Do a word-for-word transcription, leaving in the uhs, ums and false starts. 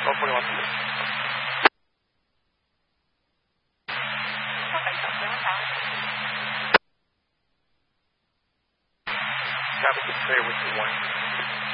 twelve twenty-one. Traffic is clear with the one.